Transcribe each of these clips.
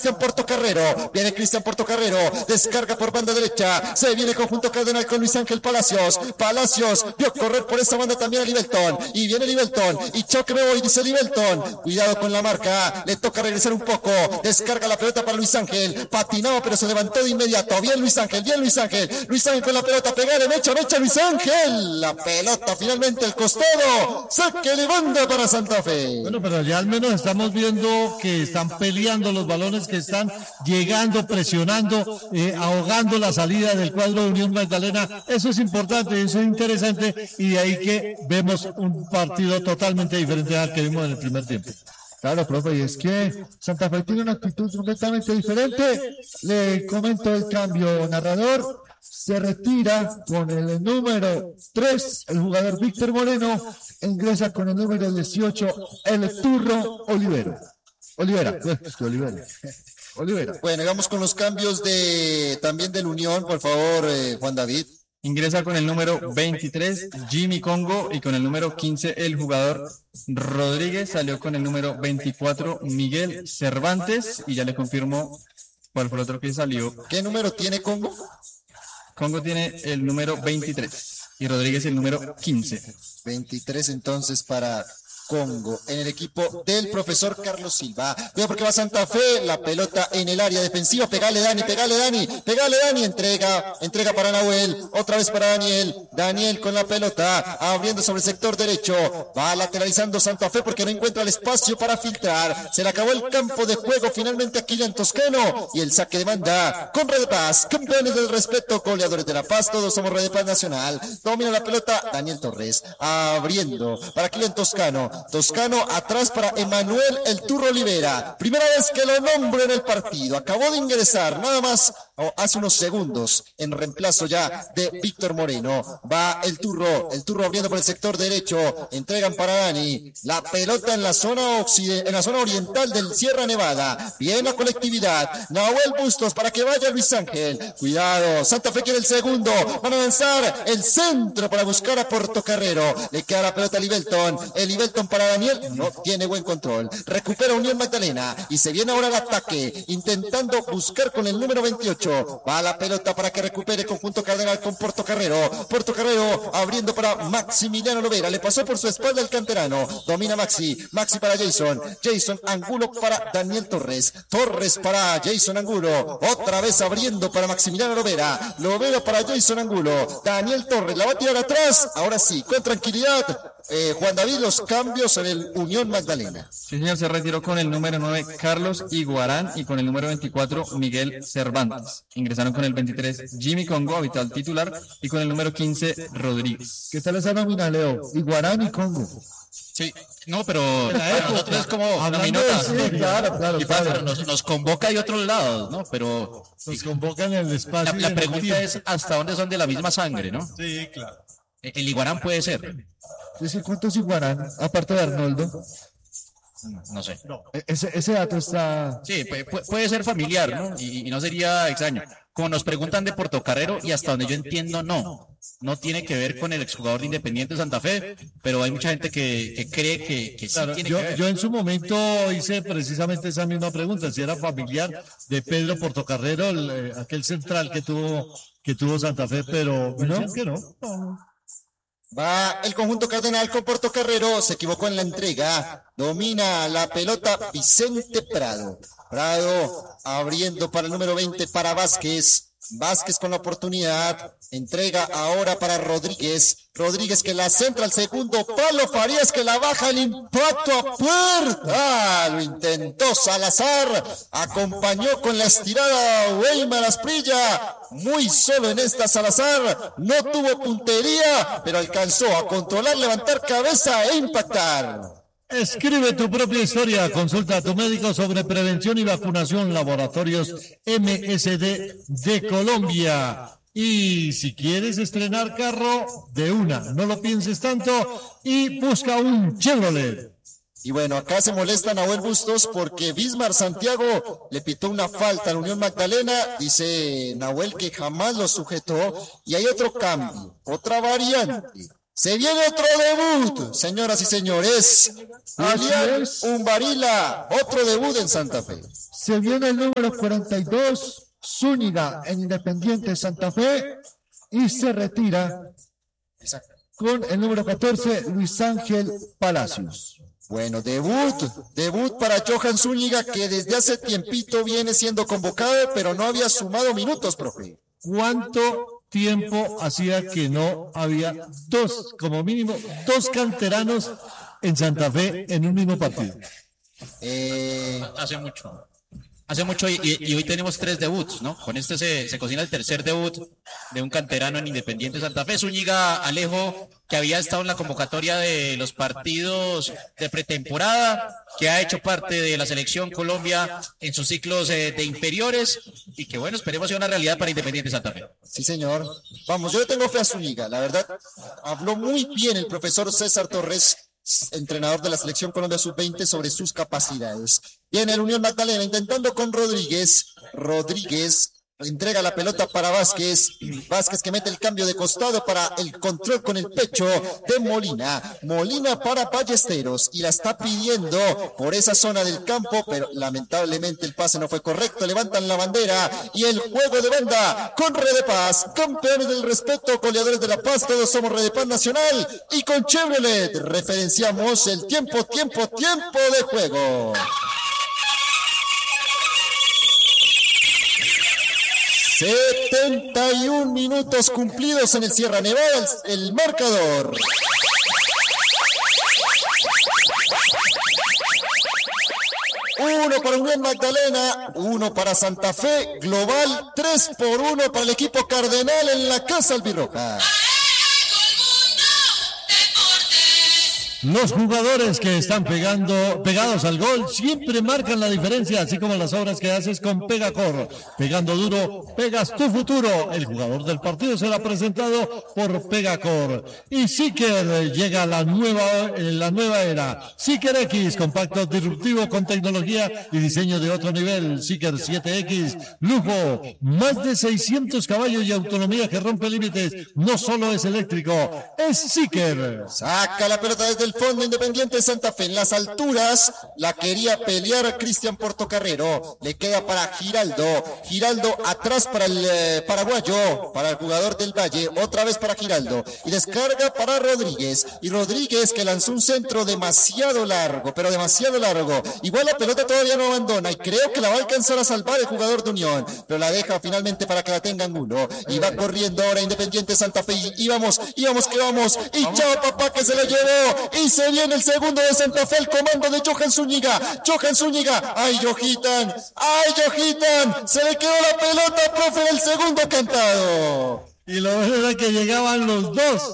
Cristian Portocarrero. Viene Cristian Portocarrero, descarga por banda derecha, se viene conjunto Cardenal con Luis Ángel Palacios. Palacios vio correr por esa banda también a Libelton, y viene Libelton, y chao que me voy, dice Libelton. Cuidado con la marca, le toca regresar un poco, descarga la pelota para Luis Ángel, patinado pero se levantó de inmediato. Bien Luis Ángel, Luis Ángel con la pelota, pegale, mecha Luis Ángel, la pelota finalmente al costado, saque de banda para Santa Fe. Bueno, pero ya al menos estamos viendo que están peleando los balones, que están llegando, presionando, ahogando la salida del cuadro de Unión Magdalena. Eso es importante, eso es interesante, y de ahí que vemos un partido totalmente diferente al que vimos en el primer tiempo. Claro, profe, y es que Santa Fe tiene una actitud completamente diferente. Le comento el cambio, narrador. Se retira con el número 3, el jugador Víctor Moreno, ingresa con el número 18, el Turro Olivera. Bueno, vamos con los cambios también del Unión, por favor, Juan David. Ingresa con el número 23, Jimmy Congo, y con el número 15, el jugador Rodríguez. Salió con el número 24, Miguel Cervantes, y ya le confirmo cuál fue el otro que salió. ¿Qué número tiene Congo? Congo tiene el número 23 y Rodríguez el número 15. 23 entonces para Congo en el equipo del profesor Carlos Silva. Veo porque va Santa Fe, la pelota en el área defensiva, pegale Dani, entrega para Nahuel, otra vez para Daniel con la pelota, abriendo sobre el sector derecho, va lateralizando Santa Fe porque no encuentra el espacio para filtrar, se le acabó el campo de juego finalmente a Kylian Toscano, y el saque de banda con Red de Paz, campeones del respeto, goleadores de La Paz, todos somos Red de Paz Nacional. Domina la pelota Daniel Torres, abriendo para Kylian Toscano atrás para Emanuel el Turro Olivera, primera vez que lo nombro en el partido, acabó de ingresar nada más hace unos segundos en reemplazo ya de Víctor Moreno. Va el Turro abriendo por el sector derecho, entregan para Dani, la pelota en la zona oriental del Sierra Nevada, bien la colectividad, Nahuel Bustos para que vaya Luis Ángel, cuidado, Santa Fe quiere el segundo, van a lanzar el centro para buscar a Portocarrero, le queda la pelota a Libelton para Daniel, no tiene buen control, recupera Unión Magdalena y se viene ahora al ataque, intentando buscar con el número 28, va la pelota para que recupere el conjunto Cardenal con Portocarrero abriendo para Maximiliano Lovera, le pasó por su espalda el canterano, domina Maxi para Jason Angulo para Daniel Torres para Jason Angulo, otra vez abriendo para Maximiliano Lovera para Jason Angulo, Daniel Torres la va a tirar atrás, ahora sí, con tranquilidad. Juan David, los cambios en el Unión Magdalena. Sí, señor, se retiró con el número 9 Carlos Iguarán y con el número 24 Miguel Cervantes. Ingresaron con el 23 Jimmy Congo, habitual titular, y con el número 15 Rodríguez. ¿Qué tal esa nómina, Leo? Iguarán y Congo. Sí, no, pero para nosotros es como nominota. Sí, claro. Y pasa, nos convoca de otros lados, ¿no? Pero nos convocan en el espacio. La pregunta es hasta dónde son de la misma sangre, ¿no? Sí, claro. El Iguarán puede ser. ¿Cuántos Iguarán? Aparte de Arnoldo. No sé. Ese dato está... Sí, puede ser familiar, ¿no? Y no sería extraño. Como nos preguntan de Portocarrero, y hasta donde yo entiendo, no tiene que ver con el exjugador de Independiente Santa Fe, pero hay mucha gente que cree que sí tiene que ver. Yo en su momento hice precisamente esa misma pregunta, si era familiar de Pedro Portocarrero, aquel central que tuvo Santa Fe, pero no, que no. Va el conjunto Cardenal con Portocarrero, se equivocó en la entrega, domina la pelota Vicente Prado abriendo para el número 20 para Vázquez con la oportunidad, entrega ahora para Rodríguez que la centra al segundo palo, Farías que la baja, el impacto a puerta, lo intentó Salazar, acompañó con la estirada Weimar Asprilla, muy solo en esta Salazar, no tuvo puntería, pero alcanzó a controlar, levantar cabeza e impactar. Escribe tu propia historia, consulta a tu médico sobre prevención y vacunación, Laboratorios MSD de Colombia. Y si quieres estrenar carro, de una, no lo pienses tanto y busca un Chevrolet. Y bueno, acá se molesta Nahuel Bustos porque Bismar Santiago le pitó una falta a la Unión Magdalena, dice Nahuel que jamás lo sujetó, y hay otro cambio, otra variante. Se viene otro debut, señoras y señores. Alian Umbarila, otro debut en Santa Fe. Se viene el número 42, Zúñiga, en Independiente Santa Fe. Y se retira con el número 14, Luis Ángel Palacios. Bueno, debut para Johan Zúñiga, que desde hace tiempito viene siendo convocado, pero no había sumado minutos, profe. ¿Cuánto tiempo hacía que no había como mínimo, dos canteranos en Santa Fe en un mismo partido? Hace mucho y hoy tenemos 3 debuts, ¿no? Con este se cocina el tercer debut de un canterano en Independiente Santa Fe. Zúñiga Alejo, que había estado en la convocatoria de los partidos de pretemporada, que ha hecho parte de la selección Colombia en sus ciclos de inferiores y que bueno, esperemos sea una realidad para Independiente Santa Fe. Sí, señor. Vamos, yo le tengo fe a Zúñiga, la verdad. Habló muy bien el profesor César Torres, entrenador de la selección Colombia Sub-20, sobre sus capacidades. Viene el Unión Magdalena intentando con Rodríguez. Rodríguez entrega la pelota para Vázquez. Vázquez que mete el cambio de costado para el control con el pecho de Molina. Molina para Ballesteros y la está pidiendo por esa zona del campo, pero lamentablemente el pase no fue correcto. Levantan la bandera y el juego de banda con Red de Paz, campeones del respeto, goleadores de La Paz, todos somos Red de Paz Nacional, y con Chevrolet referenciamos el tiempo de juego. 71 minutos cumplidos en el Sierra Nevada, el marcador. Uno para Unión Magdalena, 1 para Santa Fe, global 3-1 para el equipo cardenal en la Casa Albirroja. Los jugadores que están pegados al gol siempre marcan la diferencia, así como las obras que haces con Pegacor. Pegando duro, pegas tu futuro. El jugador del partido será presentado por Pegacor. Y Seeker llega a la nueva era. Seeker X, compacto disruptivo con tecnología y diseño de otro nivel. Seeker 7X, lujo, más de 600 caballos y autonomía que rompe límites. No solo es eléctrico, es Seeker. Saca la pelota desde el fondo Independiente Santa Fe. En las alturas la quería pelear Cristian Portocarrero. Le queda para Giraldo. Giraldo atrás para el paraguayo, para el jugador del Valle. Otra vez para Giraldo. Y descarga para Rodríguez. Y Rodríguez que lanzó un centro demasiado largo, pero demasiado largo. Igual la pelota todavía no abandona y creo que la va a alcanzar a salvar el jugador de Unión. Pero la deja finalmente para que la tenga Angulo. Y va corriendo ahora Independiente Santa Fe. Y vamos que vamos. Y chao papá que se la llevó. Y se viene el segundo de Santa Fe, el comando de Johan Zúñiga. ¡Ay, Johitan! Se le quedó la pelota, profe, del segundo cantado. Y lo bueno era que llegaban los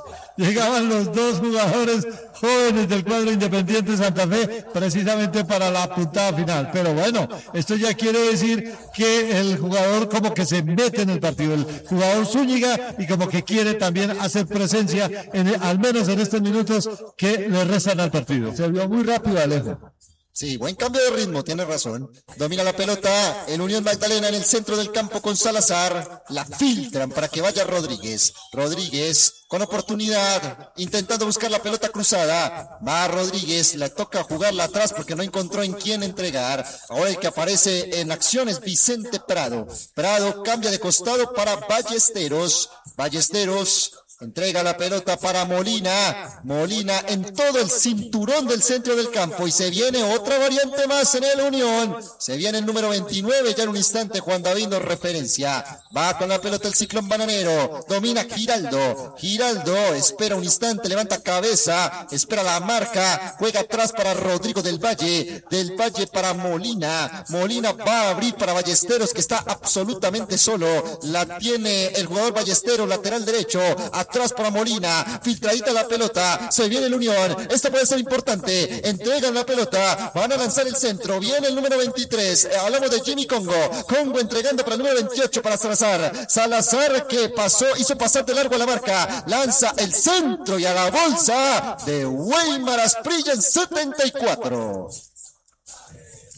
dos jugadores jóvenes del cuadro Independiente Santa Fe, precisamente para la puntada final. Pero bueno, esto ya quiere decir que el jugador como que se mete en el partido, el jugador Zúñiga, y como que quiere también hacer presencia, al menos en estos minutos que le restan al partido. Se vio muy rápido, Alejo. Sí, buen cambio de ritmo, tiene razón. Domina la pelota el Unión Magdalena en el centro del campo con Salazar. La filtran para que vaya Rodríguez. Rodríguez con oportunidad, intentando buscar la pelota cruzada. Va Rodríguez, le toca jugarla atrás porque no encontró en quién entregar. Ahora el que aparece en acción es Vicente Prado. Prado cambia de costado para Ballesteros. Ballesteros entrega la pelota para Molina. Molina en todo el cinturón del centro del campo. Y se viene otra variante más en el Unión. Se viene el número 29. Ya en un instante Juan David nos referencia. Va con la pelota el Ciclón Bananero. Domina Giraldo. Giraldo espera un instante. Levanta cabeza. Espera la marca. Juega atrás para Rodrigo del Valle. Del Valle para Molina. Molina va a abrir para Ballesteros, que está absolutamente solo. La tiene el jugador Ballesteros, lateral derecho. Atrás para Molina, filtradita la pelota, se viene el Unión, esta puede ser importante, entregan la pelota, van a lanzar el centro, viene el número 23, hablamos de Jimmy Congo entregando para el número 28 para Salazar que hizo pasar de largo a la marca, lanza el centro y a la bolsa de Weimar Asprilla en 74.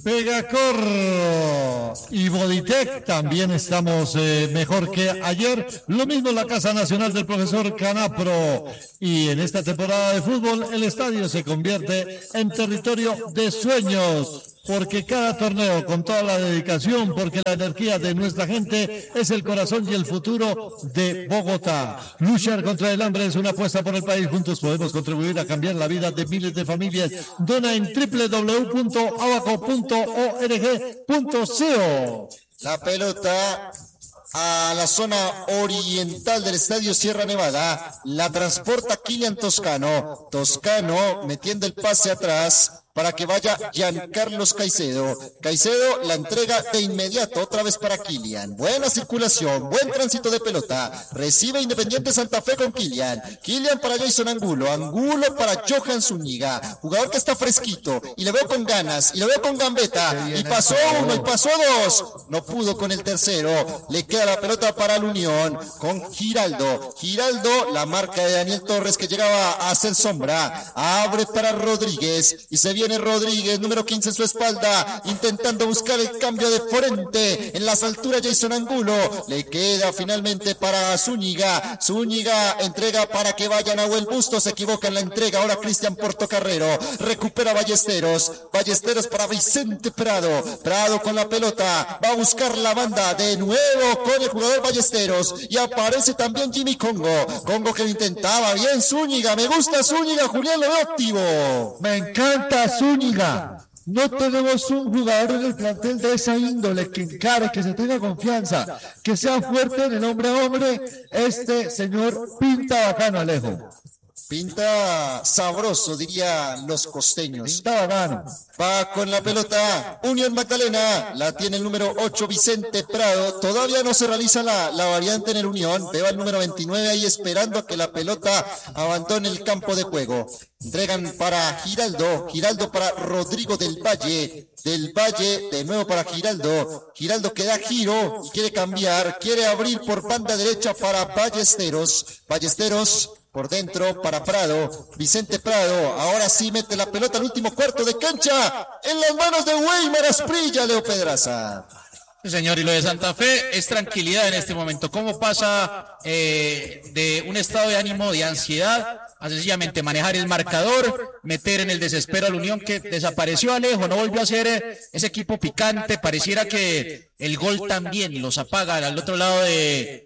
Pegacor y Boditec también estamos mejor que ayer. Lo mismo la Casa Nacional del Profesor Canapro. Y en esta temporada de fútbol el estadio se convierte en territorio de sueños. Porque cada torneo con toda la dedicación, porque la energía de nuestra gente es el corazón y el futuro de Bogotá. Luchar contra el hambre es una apuesta por el país. Juntos podemos contribuir a cambiar la vida de miles de familias. Dona en www.abaco.org.co. La pelota a la zona oriental del estadio Sierra Nevada. La transporta Kylian Toscano. Toscano metiendo el pase atrás para que vaya Giancarlos Caicedo. Caicedo la entrega de inmediato otra vez para Kylian. Buena circulación, buen tránsito de pelota. Recibe Independiente Santa Fe con Kylian. Kylian para Jason Angulo. Angulo para Johan Zúñiga. Jugador que está fresquito y le veo con ganas y le veo con gambeta. Y pasó uno y pasó dos. No pudo con el tercero. Le queda la pelota para la Unión con Giraldo. Giraldo, la marca de Daniel Torres que llegaba a hacer sombra. Abre para Rodríguez y se viene Rodríguez, número 15 en su espalda, intentando buscar el cambio de frente en las alturas. Jason Angulo, le queda finalmente para Zúñiga. Zúñiga entrega para que vaya Nahuel Bustos, se equivoca en la entrega. Ahora Cristian Portocarrero, recupera Ballesteros. Ballesteros para Vicente Prado. Prado con la pelota, va a buscar la banda de nuevo con el jugador Ballesteros y aparece también Jimmy Congo. Congo que lo intentaba, bien Zúñiga, me gusta Zúñiga, Julián lo veo activo. Me encanta Zúñiga. No tenemos un jugador en el plantel de esa índole que encare, que se tenga confianza, que sea fuerte en el hombre a hombre. Este señor pinta bacano, Alejo. Pinta sabroso, dirían los costeños. Pinta bacano. Va con la pelota Unión Magdalena, la tiene el número 8 Vicente Prado. Todavía no se realiza la variante en el Unión. Veo al número 29 ahí esperando a que la pelota abandone el campo de juego. Entregan para Giraldo, Giraldo para Rodrigo del Valle de nuevo para Giraldo. Giraldo que da giro y quiere cambiar, quiere abrir por banda derecha para Ballesteros. Ballesteros por dentro para Prado, Vicente Prado, ahora sí mete la pelota al último cuarto de cancha, en las manos de Weimar Asprilla, Leo Pedraza. Señor, y lo de Santa Fe es tranquilidad en este momento. ¿Cómo pasa de un estado de ánimo de ansiedad a sencillamente manejar el marcador, meter en el desespero a la Unión que desapareció Alejo, no volvió a ser ese equipo picante? Pareciera que el gol también los apaga al otro lado de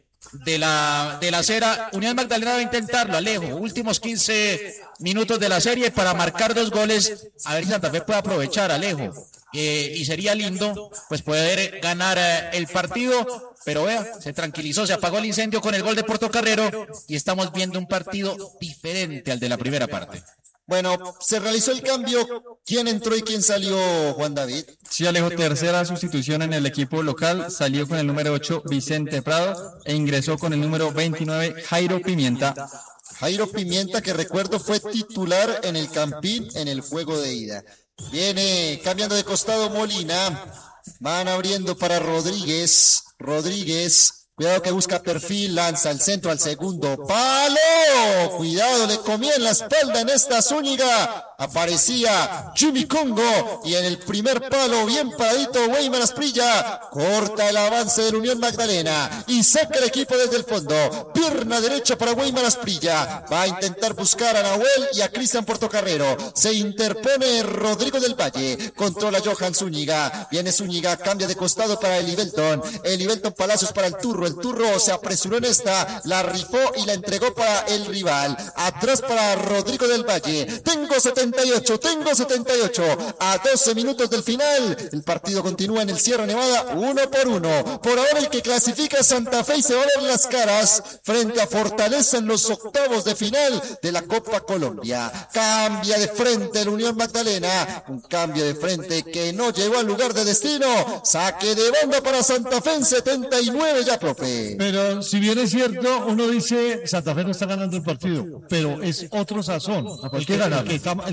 la acera. Unión Magdalena va a intentarlo, Alejo, últimos 15 minutos de la serie para marcar 2 goles, a ver si Santa Fe puede aprovechar, Alejo, y sería lindo pues poder ganar el partido, pero vea, se tranquilizó, se apagó el incendio con el gol de Portocarrero y estamos viendo un partido diferente al de la primera parte. Bueno, se realizó el cambio. ¿Quién entró y quién salió, Juan David? Sí, Alejo, tercera sustitución en el equipo local. Salió con el número 8 Vicente Prado e ingresó con el número 29 Jairo Pimienta. Jairo Pimienta, que recuerdo fue titular en el Campín en el juego de ida. Viene cambiando de costado Molina. Van abriendo para Rodríguez. Rodríguez. Cuidado que busca perfil, lanza al centro al segundo palo. Cuidado, le comía en la espalda en esta Zúñiga. Aparecía Jimmy Congo y en el primer palo, bien paradito, Weimar Asprilla. Corta el avance de la Unión Magdalena y saca el equipo desde el fondo. Pierna derecha para Weimar Asprilla. Va a intentar buscar a Nahuel y a Cristian Portocarrero. Se interpone Rodrigo del Valle. Controla Johan Zúñiga. Viene Zúñiga, cambia de costado para Elivelton. Elivelton Palacios para el Turro. El Turro se apresuró en esta, la rifó y la entregó para el rival. Atrás para Rodrigo del Valle. Tengo 78. A 12 minutos del final. El partido continúa en el Sierra Nevada, 1-1. Por ahora el que clasifica Santa Fe y se va a ver las caras frente a Fortaleza en los octavos de final de la Copa Colombia. Cambia de frente la Unión Magdalena. Un cambio de frente que no llegó al lugar de destino. Saque de banda para Santa Fe en 79 ya, profe. Pero si bien es cierto, uno dice Santa Fe no está ganando el partido, pero es otro sazón. ¿Por qué ganar?